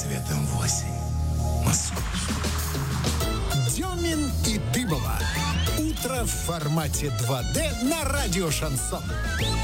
цветом в осень московскую. Демин и Дыбова. Утро в формате 2D на радио «Шансон».